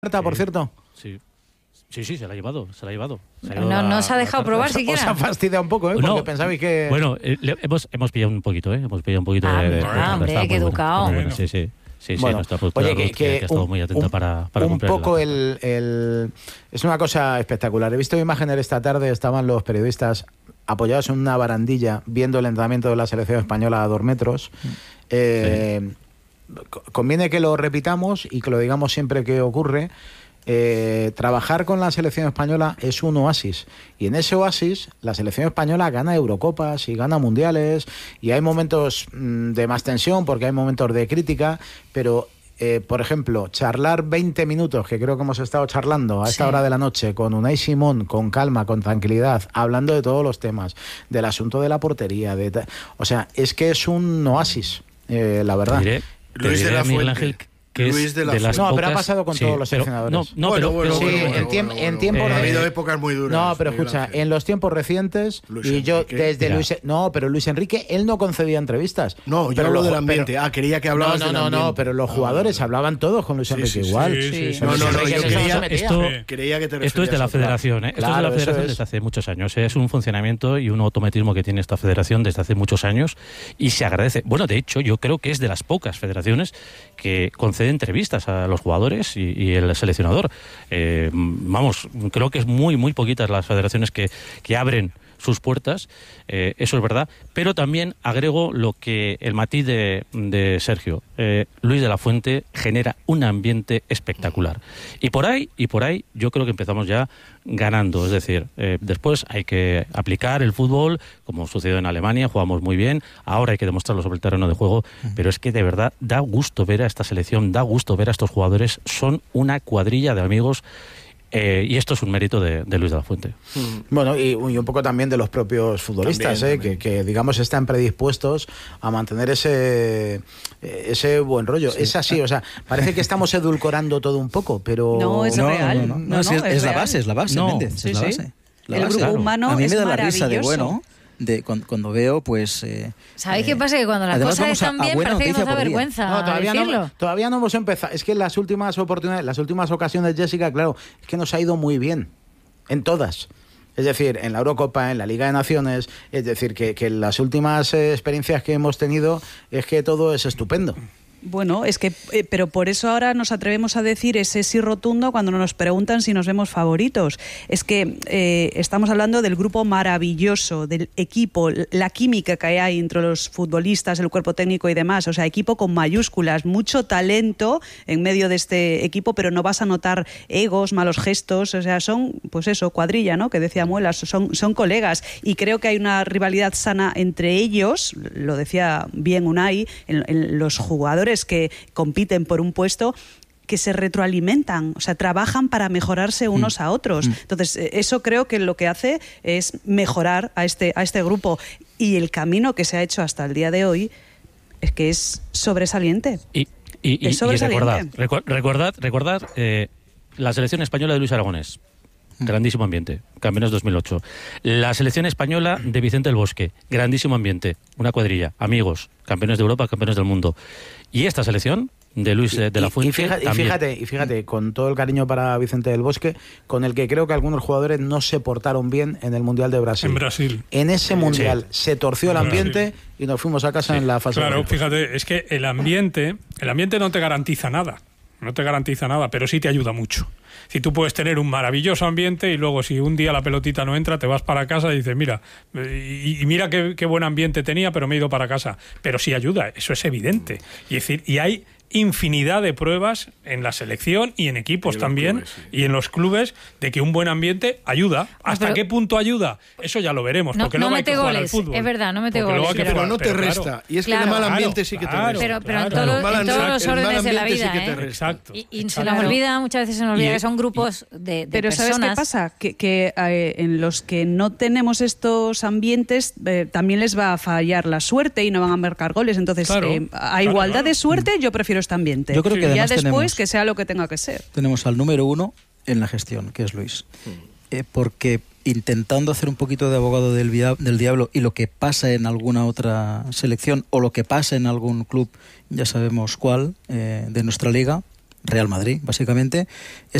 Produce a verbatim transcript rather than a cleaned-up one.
por cierto. Sí. Sí, sí, se la ha llevado, se la ha llevado. Se ha no, llevado no la, se ha dejado la, probar os, siquiera. Os ha fastidiado un poco, ¿eh? Porque no, pensabais que... Bueno, eh, le, hemos, hemos pillado un poquito, ¿eh? Hemos pillado un poquito ah, de... de, ah, de hombre, qué educado. Bueno, bueno, sí, sí. Sí, sí, bueno, nuestra productora oye, que, Ruth, que, que ha estado un, muy atenta un, para, para un cumplir poco la... el, el... Es una cosa espectacular. He visto imágenes esta tarde, estaban los periodistas apoyados en una barandilla viendo el entrenamiento de la selección española a dos metros. Eh, sí. Conviene que lo repitamos y que lo digamos siempre que ocurre. Eh, trabajar con la selección española es un oasis, y en ese oasis la selección española gana Eurocopas y gana mundiales, y hay momentos mmm, de más tensión porque hay momentos de crítica, pero eh, por ejemplo, charlar veinte minutos, que creo que hemos estado charlando a esta sí. hora de la noche con Unai Simón, con calma, con tranquilidad, hablando de todos los temas, del asunto de la portería, de o sea, es que es un oasis, eh, la verdad. Diré, Luis de la Fuente. Que Luis es de la de las no, pocas, pero ha pasado con sí, todos los pero, seleccionadores. No, no, bueno, pero, bueno, pero bueno, sí, bueno, en, tiemp bueno, en tiempos bueno, eh, ha habido épocas muy duras. No, pero escucha, gracias. En los tiempos recientes Luis y yo Enrique. desde Mira. Luis, no, pero Luis Enrique él no concedía entrevistas. No, yo pero hablo lo, del ambiente. Pero, ah, quería que hablabas no, no, del no, ambiente. no, pero los jugadores ah, hablaban todos con Luis sí, Enrique sí, igual. Sí, sí, sí. No, no, no, Enrique yo se quería, esto, quería que te esto es de la federación, ¿eh? Esto claro, es de la federación es. desde hace muchos años. Es un funcionamiento y un automatismo que tiene esta federación desde hace muchos años y se agradece. Bueno, de hecho, yo creo que es de las pocas federaciones que concede entrevistas a los jugadores y, y el seleccionador. Eh, vamos, creo que es muy, muy poquitas las federaciones que, que abren sus puertas, eh, eso es verdad, pero también agrego lo que el matiz de, de Sergio. eh, Luis de la Fuente genera un ambiente espectacular y por ahí y por ahí yo creo que empezamos ya ganando, es decir, eh, después hay que aplicar el fútbol como sucedió en Alemania, jugamos muy bien, ahora hay que demostrarlo sobre el terreno de juego, pero es que de verdad da gusto ver a esta selección, da gusto ver a estos jugadores, son una cuadrilla de amigos. Eh, y esto es un mérito de, de Luis de la Fuente. Bueno, y, y un poco también de los propios futbolistas, también, eh, también. Que, que digamos están predispuestos a mantener ese ese buen rollo. Sí. Es así, o sea, parece que estamos edulcorando todo un poco, pero... No, es no, real. No, no, no, no, no es, no, es, es la real. base, es la base, no, Méndez, sí, es la sí. base. La el base. grupo humano a mí es me da la risa de maravilloso. bueno de cuando, cuando veo pues eh, ¿sabéis eh, qué pasa? Que cuando las cosas están bien parece que nos da vergüenza no, todavía decirlo. No, todavía no hemos empezado. Es que en las últimas oportunidades, las últimas ocasiones, Jessica, claro, es que nos ha ido muy bien. En todas. Es decir, en la Eurocopa, en la Liga de Naciones, es decir, que, que las últimas eh, experiencias que hemos tenido es que todo es estupendo. Bueno, es que, eh, pero por eso ahora nos atrevemos a decir ese sí rotundo cuando nos preguntan si nos vemos favoritos. Es que eh, estamos hablando del grupo maravilloso, del equipo, la química que hay entre los futbolistas, el cuerpo técnico y demás. O sea, equipo con mayúsculas, mucho talento en medio de este equipo, pero no vas a notar egos, malos gestos. O sea, son, pues eso, cuadrilla, ¿no? Que decía Muelas, son, son colegas. Y creo que hay una rivalidad sana entre ellos, lo decía bien Unai, en, en los jugadores que compiten por un puesto, que se retroalimentan, o sea, trabajan para mejorarse unos mm. a otros. Mm. Entonces, eso creo que lo que hace es mejorar a este, a este grupo. Y el camino que se ha hecho hasta el día de hoy es que es sobresaliente. Y, y, es sobresaliente. y recordad, recordad, recordad eh, la selección española de Luis Aragonés. Grandísimo ambiente, campeones dos mil ocho. La selección española de Vicente del Bosque, grandísimo ambiente, una cuadrilla, amigos, campeones de Europa, campeones del mundo. Y esta selección de Luis de la Fuente. Y fíjate, y fíjate, y fíjate, con todo el cariño para Vicente del Bosque, con el que creo que algunos jugadores no se portaron bien en el Mundial de Brasil. En Brasil. En ese Mundial sí. se torció el ambiente Brasil. Y nos fuimos a casa sí. en la fase. Claro, de fíjate, es que el ambiente, el ambiente no te garantiza nada. No te garantiza nada, pero sí te ayuda mucho. Si tú puedes tener un maravilloso ambiente y luego si un día la pelotita no entra, te vas para casa y dices, mira, y, y mira qué, qué buen ambiente tenía, pero me he ido para casa. Pero sí ayuda, eso es evidente. Y, es decir, y hay infinidad de pruebas en la selección y en equipos y también clubes, sí. y en los clubes de que un buen ambiente ayuda. ¿Hasta no, qué punto ayuda? Eso ya lo veremos. No, porque no luego mete hay que goles, jugar al fútbol. es verdad, no mete goles. Pero, pero no te pero resta. Claro, y es claro, que el mal ambiente claro, sí que te claro, resta. Pero, pero claro, en, todo, claro. en todos los órdenes de la vida. Sí que te ¿eh? Exacto. Y, y se nos olvida, muchas veces se nos olvida y, que son grupos de, de pero personas. ¿sabes qué pasa? Que, que eh, en los que no tenemos estos ambientes eh, también les va a fallar la suerte y no van a marcar goles. Entonces, claro, eh, a claro, igualdad claro. de suerte, yo prefiero este ambiente. Yo creo que y ya además después tenemos, que sea lo que tenga que ser. Tenemos al número uno en la gestión, que es Luis. Mm. Eh, porque intentando hacer un poquito de abogado del, via- del diablo y lo que pasa en alguna otra selección o lo que pasa en algún club, ya sabemos cuál, eh, de nuestra liga, Real Madrid, básicamente, es